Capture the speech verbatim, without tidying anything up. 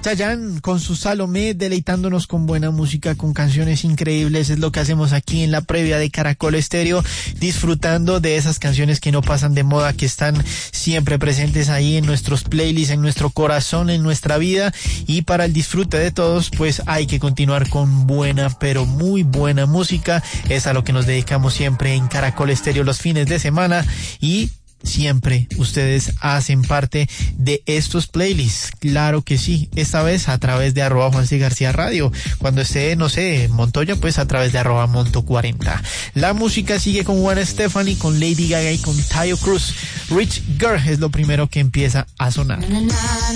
Chayanne con su Salomé, deleitándonos con buena música, con canciones increíbles. Es lo que hacemos aquí en la previa de Caracol Estéreo, disfrutando de esas canciones que no pasan de moda, que están siempre presentes ahí en nuestros playlists, en nuestro corazón, en nuestra vida. Y para el disfrute de todos, pues hay que continuar con buena, pero muy buena música. Es a lo que nos dedicamos siempre en Caracol Estéreo los fines de semana, y siempre ustedes hacen parte de estos playlists. Claro que sí, esta vez a través de arroba Juan C. García Radio. Cuando esté, no sé, Montoya, pues a través de arroba Monto cuarenta. La música sigue con Gwen Stefani, con Lady Gaga y con Taio Cruz. Rich Girl es lo primero que empieza a sonar.